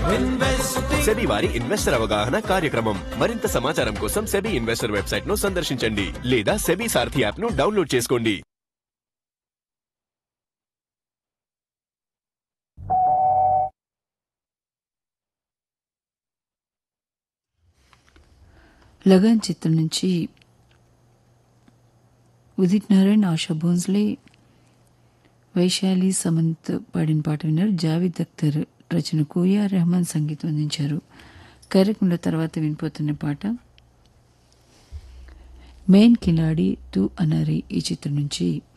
SEBI వారి investor అవగాహన కార్యక్రమం. మరింత సమాచారం కోసం సెబీ ఇన్వెస్టర్ వెబ్సైట్ ను సందర్శించండి లేదా సెబీ సారథి యాప్ ను డౌన్లోడ్ చేసుకోండి. లగాన్ చిత్రం నుంచి ఉదిత్ నారాయణ్, ఆశా భోన్స్లే, వైశాలి సమంత్ పాడిన పాట విన్నారు. జావేద్ అఖ్తర్ రచనకు ఏఆర్ రెహమాన్ సంగీతం అందించారు. కార్యక్రమంలో తర్వాత వినిపోతున్న పాట మెయిన్ కిలాడి తూ అనరి ఈ చిత్రం నుంచి